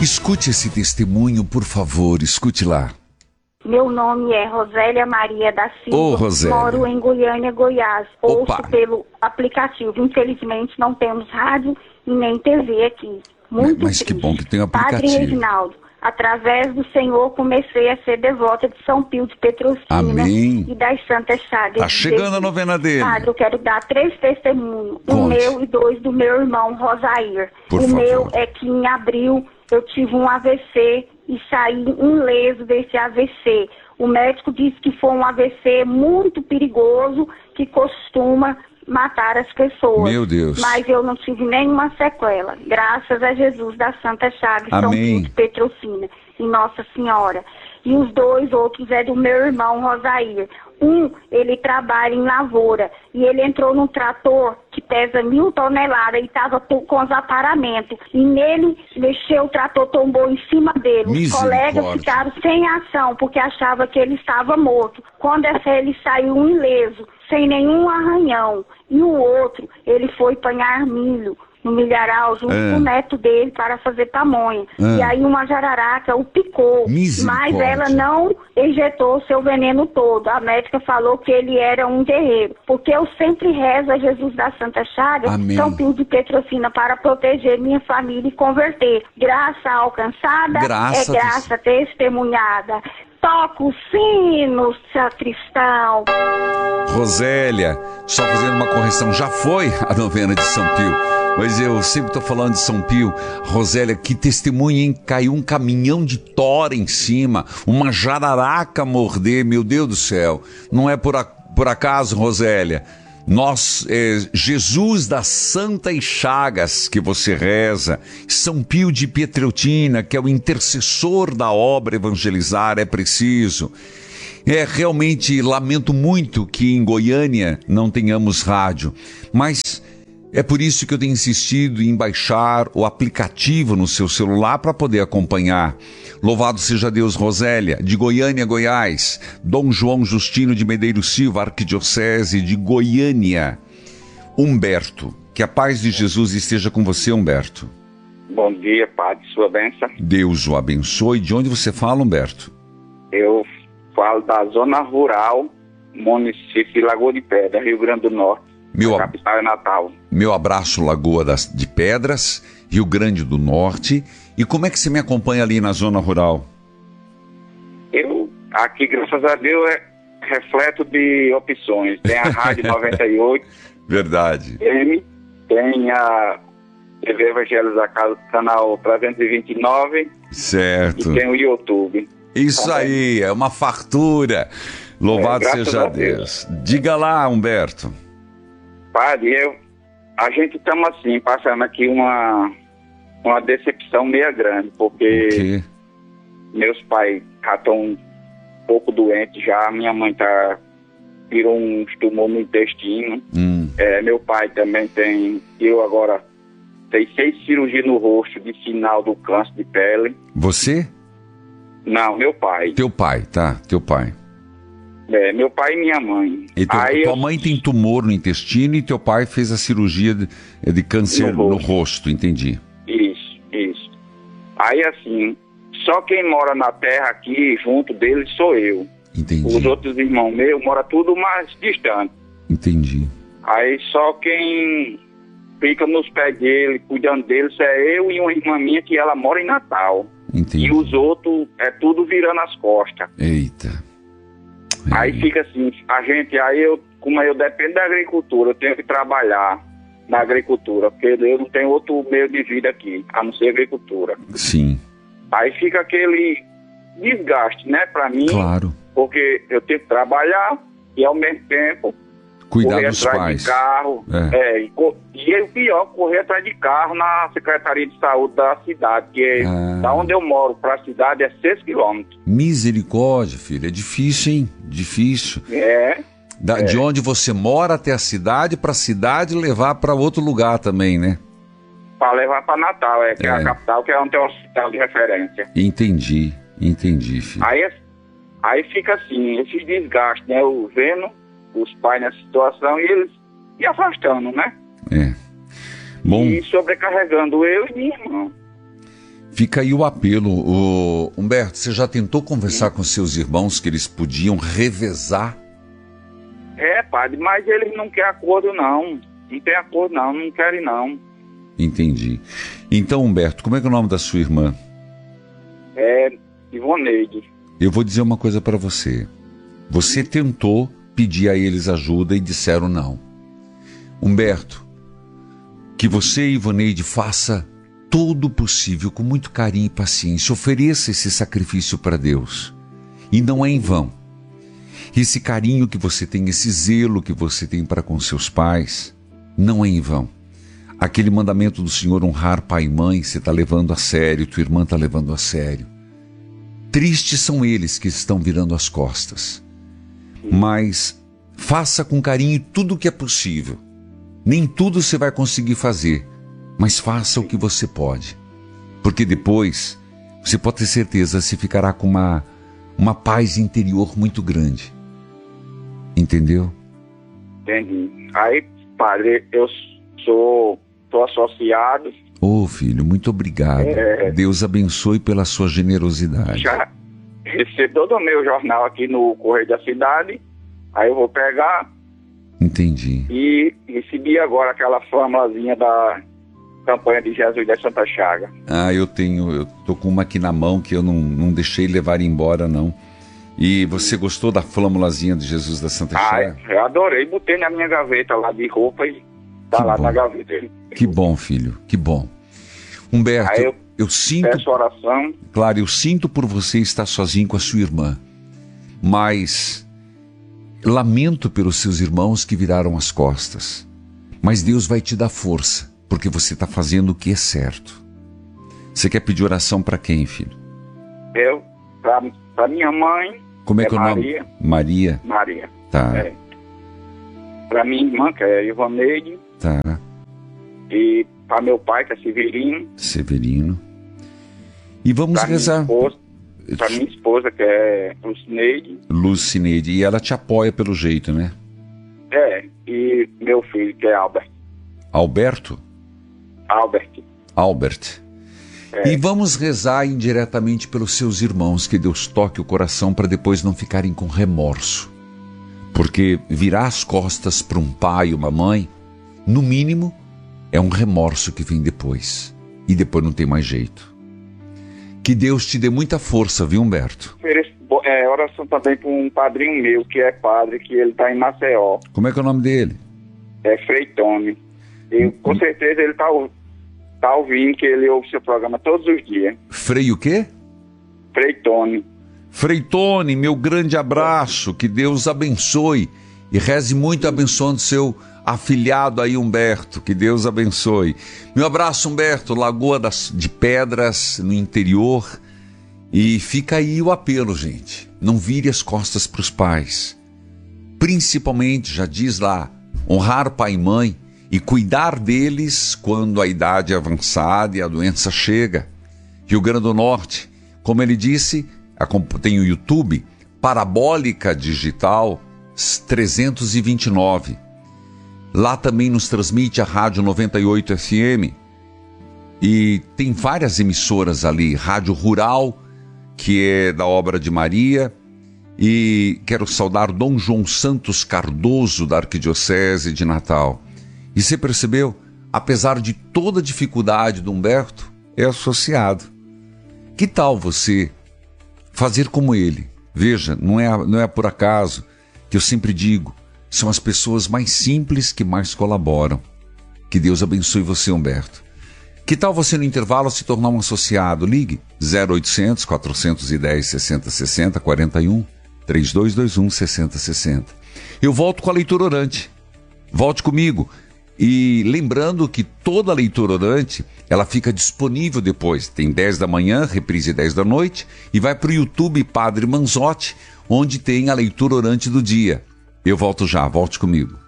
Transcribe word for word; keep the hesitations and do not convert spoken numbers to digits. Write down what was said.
Escute esse testemunho, por favor, escute lá. Meu nome é Rosélia Maria da Silva. Ô, Rosélia. Moro em Goiânia, Goiás. Opa. Ouço pelo aplicativo. Infelizmente não temos rádio e nem T V aqui. Muito Mas que triste. bom que tem um Padre aplicativo. Reginaldo, através do Senhor comecei a ser devota de São Pio de Petrolcina. Amém. E das Santas Chagas. Tá chegando a novena dele. Padre, eu quero dar três testemunhos. Um Conte. meu e dois do meu irmão Rosair. Por o favor. meu é que em abril eu tive um A V C e saí ileso desse A V C. O médico disse que foi um A V C muito perigoso, que costuma matar as pessoas. Meu Deus. Mas eu não tive nenhuma sequela. Graças a Jesus da Santa Chagas, São Amém. Pio de Petrolcina e Nossa Senhora. E os dois outros é do meu irmão Rosair. Um, ele trabalha em lavoura e ele entrou num trator que pesa mil toneladas e estava com os aparamentos. E nele, mexeu, o trator tombou em cima dele. Os colegas Misericórdia. ficaram sem ação porque achavam que ele estava morto. Quando essa, ele saiu ileso, sem nenhum arranhão. E o outro, ele foi apanhar milho no milharal junto Ah. com o neto dele para fazer pamonha. Ah. E aí uma jararaca o picou, Misericórdia. mas ela não injetou o seu veneno todo. A médica falou que ele era um guerreiro, porque eu sempre rezo a Jesus da Santa Chagas, Amém. São Pio de Petrolcina, para proteger minha família e converter. Graça alcançada Graça é graça testemunhada. Toca o sino, sacristão. Rosélia, só fazendo uma correção, já foi a novena de São Pio, mas eu sempre estou falando de São Pio. Rosélia, que testemunho, hein? Caiu um caminhão de tora em cima, uma jararaca morder, meu Deus do céu. Não é por, a, por acaso, Rosélia. Nós, é, Jesus das Santas Chagas que você reza, São Pio de Pietreutina, que é o intercessor da obra evangelizar, é preciso. É, realmente lamento muito que em Goiânia não tenhamos rádio, mas é por isso que eu tenho insistido em baixar o aplicativo no seu celular para poder acompanhar. Louvado seja Deus. Rosélia, de Goiânia, Goiás. Dom João Justino de Medeiros Silva, Arquidiocese de Goiânia. Humberto, que a paz de Jesus esteja com você, Humberto. Bom dia, Padre, sua bênção. Deus o abençoe. De onde você fala, Humberto? Eu falo da zona rural, município de Lagoa de Pedra, Rio Grande do Norte. Meu, a capital é Natal. Meu abraço, Lagoa das, de Pedras, Rio Grande do Norte. E como é que você me acompanha ali na zona rural? Eu, aqui, graças a Deus, é refleto de opções. Tem a Rádio noventa e oito. Verdade. M, tem a T V Evangelhos da Casa, canal trezentos e vinte e nove. Certo. E tem o YouTube. Isso Tá aí, é uma fartura. Louvado É, graças seja a Deus. Diga lá, Humberto. Padre, eu, a gente estamos assim, passando aqui uma, uma decepção meio grande, porque O quê? meus pais já estão um pouco doentes já, minha mãe tá, virou um tumor no intestino, Hum. é, meu pai também tem, eu agora tenho seis cirurgias no rosto de sinal do câncer de pele. Você? Não, meu pai. Teu pai, tá? Teu pai. É, meu pai e minha mãe. E teu, Aí tua eu- mãe tem tumor no intestino e teu pai fez a cirurgia de, de câncer No no rosto. rosto, entendi. Isso, isso. Aí assim, só quem mora na terra aqui, junto dele, sou eu. Entendi, Os outros irmãos meus moram tudo mais distante. entendi. Aí só quem fica nos pés dele, cuidando dele, é eu e uma irmã minha que ela mora em Natal. Entendi. E os outros é tudo virando as costas. Eita. Aí fica assim, a gente, aí eu, como eu dependo da agricultura, eu tenho que trabalhar na agricultura, porque eu não tenho outro meio de vida aqui, a não ser agricultura. Sim, Aí fica aquele desgaste, né, pra mim, claro. porque eu tenho que trabalhar e ao mesmo tempo Cuidar correr dos atrás pais. de carro. É. É, e, co- e é o pior, correr atrás de carro na Secretaria de Saúde da cidade, que é, Ah. da onde eu moro para a cidade é seis quilômetros. Misericórdia, filho. É difícil, hein? Difícil. É, Da- De onde você mora até a cidade, para a cidade levar para outro lugar também, né? para levar para Natal, é, que é. É. a capital, que é onde tem um hospital de referência. Entendi, entendi, filho. Aí, aí fica assim, esse desgaste, né? Eu vendo os pais nessa situação e eles se afastando, né? É. Bom, E sobrecarregando eu e minha irmã. Fica aí o apelo. O Humberto, você já tentou conversar Sim. com seus irmãos que eles podiam revezar? É, padre, mas eles não querem acordo, não. Não tem acordo, não. Não querem, não. Entendi. Então, Humberto, como é que é o nome da sua irmã? É Ivoneide. Eu vou dizer uma coisa para você. Você tentou pedir a eles ajuda e disseram não. Humberto, que você, Ivoneide, faça todo o possível, com muito carinho e paciência. Ofereça esse sacrifício para Deus. E não é em vão. Esse carinho que você tem, esse zelo que você tem para com seus pais, não é em vão. Aquele mandamento do Senhor, honrar pai e mãe, você está levando a sério, tua irmã está levando a sério. Tristes são eles que estão virando as costas. Mas faça com carinho tudo o que é possível. Nem tudo você vai conseguir fazer, mas faça o que você pode. Porque depois, você pode ter certeza, você ficará com uma, uma paz interior muito grande. Entendeu? Entendi. Aí, padre, eu sou, sou associado. Ô, oh, filho, muito obrigado. É, Deus abençoe pela sua generosidade. Já recebi todo o meu jornal aqui no Correio da Cidade. Aí eu vou pegar. Entendi. E recebi agora aquela flâmulazinha da campanha de Jesus da Santa Chaga. Ah, eu tenho, eu tô com uma aqui na mão que eu não, não deixei levar embora, não. E você gostou da flâmulazinha de Jesus da Santa Chaga? Ah, eu adorei, botei na minha gaveta lá de roupa e tá que lá bom. Na gaveta. Que bom, filho, que bom. Humberto, Aí eu, eu sinto... Peço oração. Claro, eu sinto por você estar sozinho com a sua irmã, mas lamento pelos seus irmãos que viraram as costas. Mas Deus vai te dar força, porque você está fazendo o que é certo. Você quer pedir oração para quem, filho? Eu, para minha mãe. Como é, é que é o Maria. nome? Maria. Maria. Tá. É. Para minha irmã, que é Ivoneide. Tá. E para meu pai, que é Severino. Severino. E vamos pra rezar. Para minha esposa, que é Lucineide. Lucineide. E ela te apoia pelo jeito, né? É. E meu filho, que é Albert. Alberto? Albert. Albert. É. E vamos rezar indiretamente pelos seus irmãos, que Deus toque o coração para depois não ficarem com remorso. Porque virar as costas para um pai e uma mãe, no mínimo, é um remorso que vem depois. E depois não tem mais jeito. Que Deus te dê muita força, viu, Humberto? É, oração também para um padrinho meu, que é padre, que ele está em Maceió. Como é que é o nome dele? É Freitone. E hum. com certeza ele está tá ouvindo, que ele ouve seu programa todos os dias. Frei o quê? Freitone. Freitone, meu grande abraço, que Deus abençoe e reze muito abençoando seu afilhado aí, Humberto, que Deus abençoe. Meu abraço, Humberto, Lagoa das, de Pedras, no interior, e fica aí o apelo, gente, não vire as costas para os pais, principalmente, já diz lá, honrar pai e mãe e cuidar deles quando a idade é avançada e a doença chega. Rio Grande do Norte, como ele disse, tem o YouTube, Parabólica Digital trezentos e vinte e nove. Lá também nos transmite a Rádio noventa e oito F M. E tem várias emissoras ali. Rádio Rural, que é da obra de Maria. E quero saudar Dom João Santos Cardoso, da Arquidiocese de Natal. E você percebeu? Apesar de toda a dificuldade do Humberto, é associado. Que tal você fazer como ele? Veja, não é, não é por acaso que eu sempre digo, são as pessoas mais simples que mais colaboram. Que Deus abençoe você, Humberto. Que tal você no intervalo se tornar um associado? Ligue zero oitocentos, quatrocentos e dez, sessenta sessenta, quarenta e um, trinta e dois vinte e um, sessenta sessenta. Eu volto com a leitura orante. Volte comigo. E lembrando que toda a leitura orante, ela fica disponível depois. Tem dez da manhã, reprise dez da noite, e vai para o YouTube Padre Manzotti, onde tem a leitura orante do dia. Eu volto já, volte comigo.